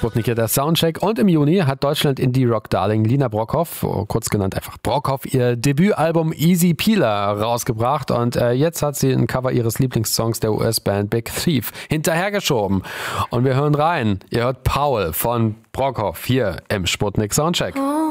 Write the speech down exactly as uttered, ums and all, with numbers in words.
Sputnik hier der Soundcheck. Und im Juni hat Deutschland-Indie-Rock-Darling Lina Brockhoff, kurz genannt einfach Brockhoff, ihr Debütalbum Easy Peeler rausgebracht. Und äh, jetzt hat sie ein Cover ihres Lieblingssongs der U S-Band Big Thief hinterhergeschoben. Und wir hören rein. Ihr hört Paul von Brockhoff hier im Sputnik Soundcheck. Oh.